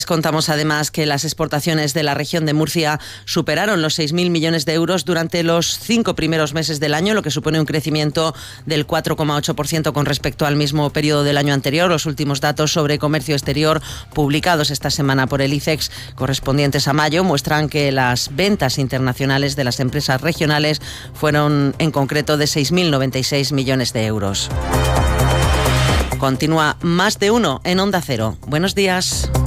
Contamos además que las exportaciones de la región de Murcia superaron los 6.000 millones de euros durante los 5 primeros meses del año, lo que supone un crecimiento del 4,8% con respecto al mismo periodo del año anterior. Los últimos datos sobre comercio exterior publicados esta semana por el ICEX, correspondientes a mayo, muestran que las ventas internacionales de las empresas regionales fueron en concreto de 6.096 millones de euros. Continúa Más de Uno en Onda Cero. Buenos días.